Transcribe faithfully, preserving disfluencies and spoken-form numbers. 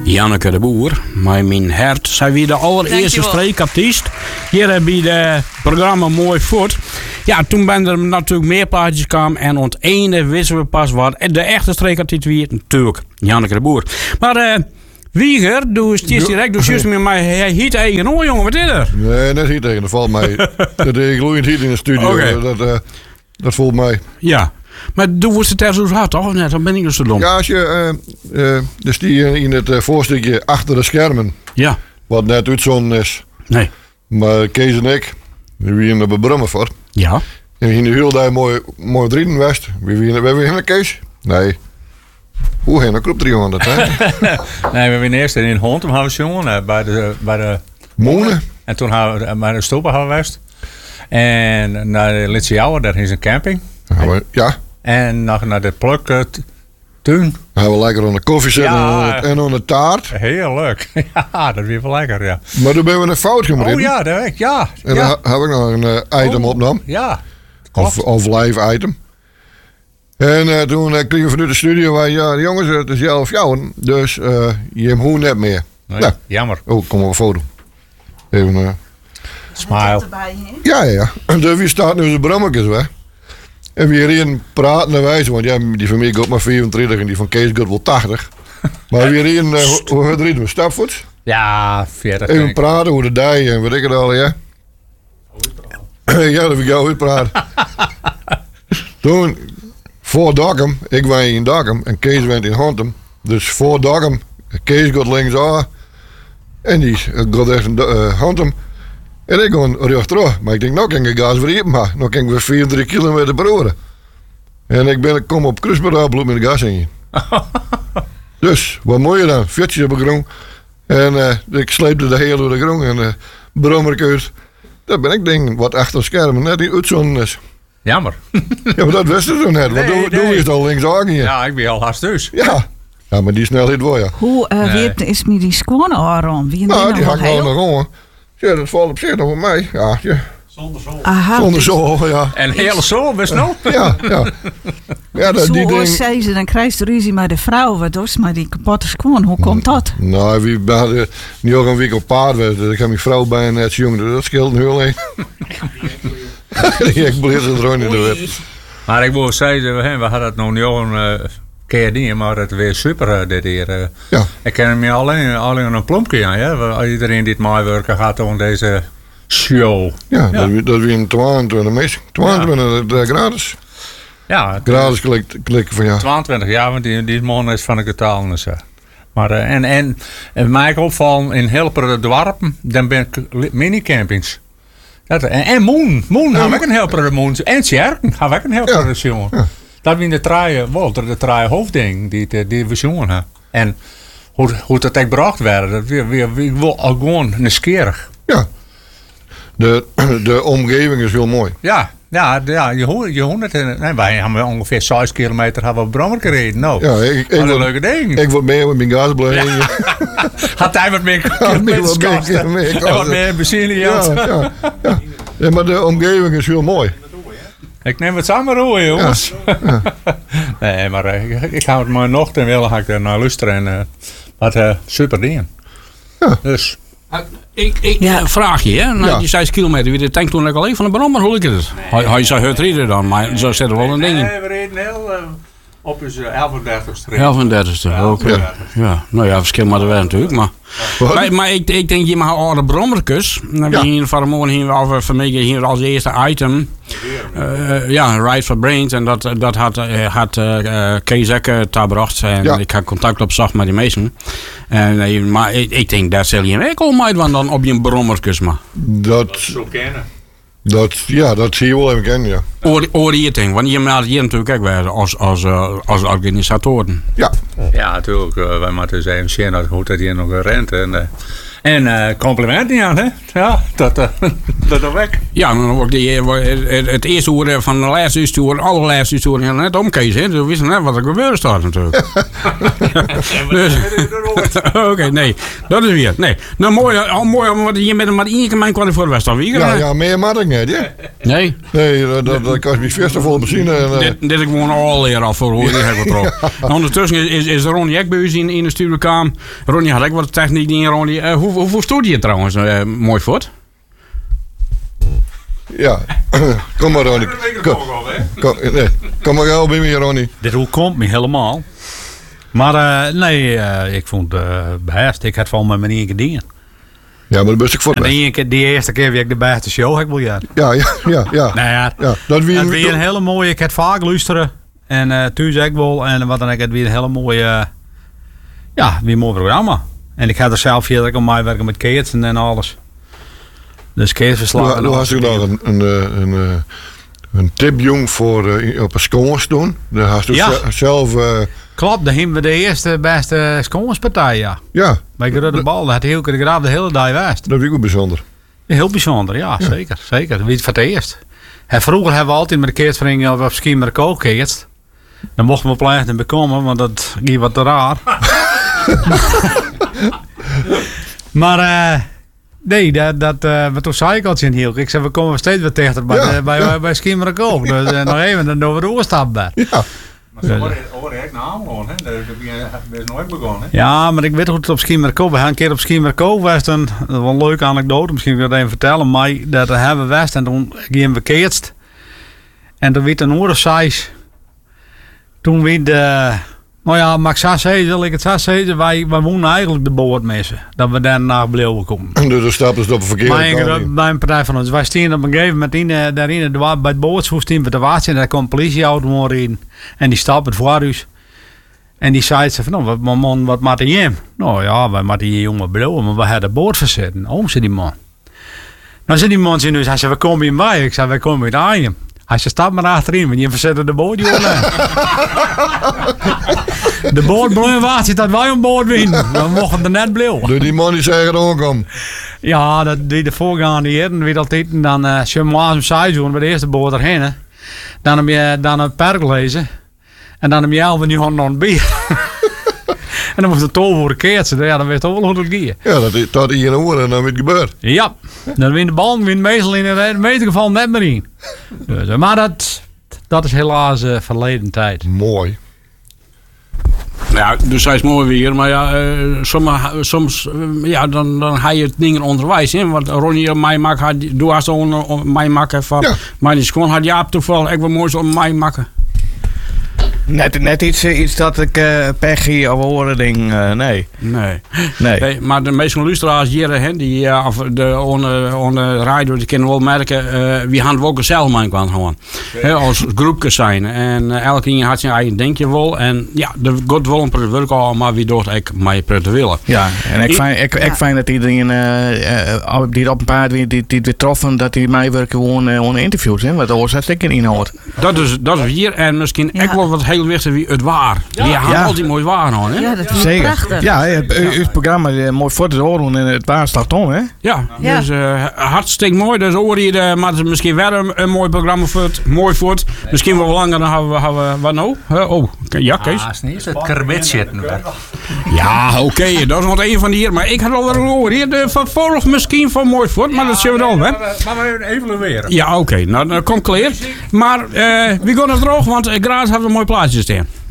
Janneke de Boer, maar mijn hart. Zij wie de allereerste streekartiest. Hier heb je het programma mooi voort. Ja, toen ben er natuurlijk meer plaatjes kwamen. En ont einde wisten we pas wat de echte streekartiest wie natuurlijk Janneke de Boer. Maar uh, Wieger, doe is direct, doe juist met mij. Hij hiet eigen oor, jongen, wat is er? Nee, dat is niet tegen, dat valt mij. Dat is gloeiend hiet in de studio. Okay. Dat, uh, dat voelt mij. Ja. Maar doe het er zo hard, toch? Net, dan ben ik dus zo dom. Ja, als je... Uh, uh, dus die in het uh, voorstukje achter de schermen. Ja. Wat net uitzonden is. Nee. Maar Kees en ik, we waren bij Brummervoort. Ja. En we gingen heel daar mooi, mooi drieden west. We waren we in Kees? Nee. Hoe heen? Dan klopt driehonderd, hè? Nee, we waren eerst in Hontem hebben we jongen, bij de... Bij de Moenen. En toen hebben we bij de Stoppen hebben we west. En naar de Litsjouwer, daar is een camping. Ja. En nog naar de pluk uh, tuin. Gaan we lekker aan de koffie zitten ja, en aan de taart. Heel leuk. Ja, dat is weer wel lekker, ja. Maar toen ben we een fout gemaakt. Oh ja, dat weet ik, ja. En ja. dan heb ik nog een uh, item oh, opnam. Ja, of, of live item. En uh, toen uh, kregen we vanuit de studio, wij, ja, de jongens, het is jou of jou. Dus uh, je hebt hoe net meer. Nee, nou, jammer. Oh, kom op een foto. Even... Uh, Smile. Ja, ja, ja. Dus wie staat nu de Brammerkes, hè? En we hierin praten naar wijze, want ja, die van mij gaat maar vierentwintig en die van Kees gaat wel tachtig. Maar we hierin, uh, hoe gaat het? Stapvoets? Ja, veertig. Even praten hoe de dij en weet ik het al, ja. Ja, dat heb ik jou uitpraten. Toen, voor Dokkum, ik woon in Dokkum en Kees woont in Hontem. Dus voor Dokkum, Kees gaat linksaf en die gaat echt in uh, Hontem. En ik ga rechtdoor. Maar ik denk, nou kan ik gas verriepen, maar nou kan ik weer vierentwintig kilometer per uur. En ik, ben, ik kom op Kruisberaal met de gas in. Dus, wat moet je dan? Fietsje op de grond. En uh, ik sleepte de hele door de grond en uh, brommerkeus. Dat ben ik denk wat achter het scherm net die uitzonden is. Jammer. Ja, maar dat wist je zo net. Nee, Want doe, nee. doe je het al linksaf hier. Ja, ik ben al hartstius. Ja. Ja, maar die snelheid wel, ja. Hoe uh, Nee. weet, is me die schoenen aan? Wie Nou, die hangt wel nog om. Ja, dat valt op zich nog op mij. Ja, ja. Zonder zon. Aha, Zonder dus zo, ja. En hele zo, best nog. Ja, ja. Ja, dat, die zo ding... zei ze, dan krijg je ruzie met de vrouw. Wat doet ze met die kapotte schoen? Hoe komt dat? Nou, we hadden nu ook een week op paard. Dus ik heb mijn vrouw bijna net jong. Dus dat scheelt nu alleen. Ik bleef het gewoon niet door. Maar ik moet zeggen, we we hadden het nog niet al een uh, keer niet, maar het weer super uh, dit hier. Uh. Ja. Ik ken me alleen, alleen een plompje aan, ja. Iedereen die het meewerken gaat om deze show. Ja, ja. Dat, dat weer een tweeëntwintig meest. tweeëntwintig ja. gratis. Ja, Gratis klik, klikken van ja. tweeëntwintig jaar, want die, die man is van de getalen. Dus, uh. Maar uh, en, en, en mij opvallen in Helper Dwarpen, dan ben ik minicampings. Dat, en, en Moen, Moen ja, had ik een helper Moen. En Sjerken had ik een helper ja. jongen. Ja. Dat was de traaien, wel, de traaien hoofdding die, die, die we zongen hebben. En hoe, hoe dat echt gebracht werd, dat weer, weer, weer wel al gewoon nieuwsgierig. Ja. De, de omgeving is heel mooi. Ja, ja, ja je hoort je hoort het. Nee, wij hebben ongeveer zes kilometer hebben we Brommer gereden. Nou, ja, ik, ik wat een word, leuke ding. Ik word meer met mijn gas blijven. Ja. Had hij wat meer kilometers kosten. En wat meer benzine. Ja, ja, ja. Ja, maar de omgeving is heel mooi. Ik neem het samen roeien, jongens. Ja, ja. Nee, maar uh, ik, ik hou het maar nog ten willen ga ik er naar luisteren. En, uh, wat uh, super dingen. Ja. Dus. Ik, ik ja. vraag je, hè? Na ja. die zes kilometer, wie de tank toen ook alleen van de Brommer, hoe ik het? Nee, hij zou het rijden dan, maar zo zit er wel een ding in. Nee, we reden heel uh, op ons uh, elf-en-dertigste. elf-en-dertigste, oké. Okay. Ja. ja, nou ja, verschil maar de weg natuurlijk, maar... Maar, maar ik, ik denk, je mag oude Brommerkes. Dan ja. hier van de morgen hier over vanmiddag hier als eerste item. Uh, ja, Ride for Brains. En dat, dat had, had uh, Kees Ekke gebracht. En ja. ik had contact opgezocht met die mensen. En, maar ik, ik denk, dat zal je een enkel meid van dan op je Brommerkes. Maar. Dat, dat zo kennen. Dat, ja, dat zie je wel even kennen, ja. Oor, oor je ding, want je maakt hier natuurlijk ook weer als, als, uh, als organisatoren. Ja. Ja, natuurlijk. Uh, wij moeten dus even zien hoe dat hier nog rent. En, uh, en uh, complimenten aan, hè? Ja, dat... Uh, Dat dan weg. Ja, dan wordt die, het, het eerste uur van de laatste uur, alle laatste uur, net omkees. Hè? Dus we wisten net wat er gebeuren staat natuurlijk. dus, Oké, okay, nee, dat is weer. Nee, nou mooi, al mooi om je met een maar één keer mijn kwart voor de West alweer. Ja, ja, meer mag ik niet, hè? Nee. Nee, dat, dat kost me veel vol benzine. En, uh... Dit, dit ik gewoon al leren af voor hoe die heb ik getrokken. Ondertussen is, is Ronnie ook bij u in, in de stuurkamer. Ronnie had ook wat techniek in Ronnie. Uh, hoe, hoeveel stoel je trouwens? Uh, mooi voort. Ja, kom maar Ronnie. Kom, kom, nee. kom maar gauw bij me Ronnie. Dit hoe komt me helemaal. Maar uh, nee, uh, ik vond het uh, best. Ik had van mijn manier gedaan. Ja, maar dat best ik voor het. En die, keer, die eerste keer wie ik de beste show heb wil ja. Ja, ja, ja, ja. Nou ja, ja dat weer een, een hele mooie. Ik had vaak luisteren en uh, thuis ook wel en wat dan ik het weer een hele mooie, uh, ja, weer een mooi programma. En ik ga er zelf hier om mij werken met kids en alles. Dus keesverslagen. Nu had ik nog een, een, een, een, een tip jong voor uh, op een schoons doen. Daar had je ja. zelf. Uh, Klopt, dan hebben we de eerste beste schoonspartij, ja. Ja. Bij Grudde Bal, dat had heel de graaf de hele dag geweest. Dat is ook bijzonder. Heel bijzonder, ja, ja. zeker. Zeker. Wie het voor het eerst. En vroeger hebben we altijd met de keertvereniging op ski met de kook gekeerd. Dan mochten we pleiten en bekomen, want dat ging wat te raar. maar uh, nee, dat, dat, uh, maar toen zei ik al in Hielk. Ik zei, we komen steeds weer tegen bij, ja, bij, ja. bij, bij ski met de kook. Dus uh, nog even, dan doen we de oorstap bij. Ja. Maar zo hoor ik naar Ameland, hè? Dat is nooit begonnen. Hè? Ja, maar ik weet hoe het op Ski Merco. We gaan een keer op Ski Merco West. Dat is wel een leuke anekdote. Misschien wil ik dat even vertellen. Maar dat hebben we West en toen gingen we keerst. En toen werd een uur of zes. Toen werd de. Nou ja, maar ik zou zeggen, ik het zou zeggen, wij, wij woonden eigenlijk de boord missen. Dat we daarna bleven komen. Dus dan stappen ze op een verkeerde kant. Bij een partij van ons. Wij staan op een gegeven moment in, uh, daarin, bij het boordshoes in de water. En daar komt een politieauto in. En die stapt het voor ons. En die zei ze van, nou, wat, man, wat maakt je? Nou ja, wij moeten hier jongen bleven, maar we hadden de boord verzetten. Oom zei die man. Nou zei die man, dus, hij zei, we komen hier bij. Ik zei, wij komen hier aan je. Hij zei, stap maar achterin, want je verzette de boord, jongen. De boord bleef water dat wij aan boord winnen. We mochten er net blijven. Dus die man die zei er ook om. Ja, dat die de voorgaande heren weer altijd. En dan uh, als je hem aan seizoen bij de eerste boord erheen. Hè. Dan heb je dan een perk lezen. En dan heb je elf nu gewoon nog een bier. En dan moest de tol worden keertsen. Ja, dan weet je toch wel hoe het gaat. Ja, dat is tot in een uur en dan weer gebeurd. Ja, dan wint de bal wint meestal in het meeste geval net meer in. Dus, maar dat, dat is helaas uh, verleden tijd. Mooi. Ja, dus hij is mooi weer, maar ja, uh, sommige, soms uh, ja, dan, dan ga je dingen onderwijs. Hè? Want Ronnie en mij maken, doe als on mij maken van, ja. Maar die schoon had Jaap toevallig echt wel mooi om mij maken. Net, net iets, iets dat ik uh, pech of horen ding, uh, nee. Nee. nee. nee. Maar de meeste luisteraars hier, hè, die uh, of de on, on de radio, die kunnen wel merken, uh, wie gaan we ook een zelfman kwam gewoon. He, als groepje zijn. En uh, elke keer had zijn eigen denkje wel. En ja, de god wel een product al, maar wie doet ik mij prettig willen. Ja, en ik vind, ik, ik vind dat iedereen uh, uh, die op een paar die, die, die weer troffen, dat die mij werken gewoon uh, on interviews, hè, wat oors hartstikke inhoud. Dat is, dat is hier. En misschien ja. ook wel wat heel wichtig wie het waar. Ja. Die gaan ja. altijd mooi waar aan, hè? Ja, dat is zeker. Prachtig. Ja, het, ja. uw programma is mooi voor te horen en het waar staat om, hè? Ja, ja. dus uh, hartstikke mooi. Dus hoor je de, maar het is misschien wel een, een mooi programma voor het, mooi voor het. Misschien wel langer dan hebben we, hebben we wat nou? Uh, oh, ja, Kees. Ah, is niet het kerbit zitten. Ja, oké, okay, dat is nog een van die hier. Maar ik had al wel gehoord hier de vervolg misschien van mooi voor het, maar ja, dat zien we dan, hè? Maar we evalueren. Ja, oké, okay, nou dat komt klaar. Maar uh, we gaan het droog, want uh, Graas heeft een mooi plaatje staan.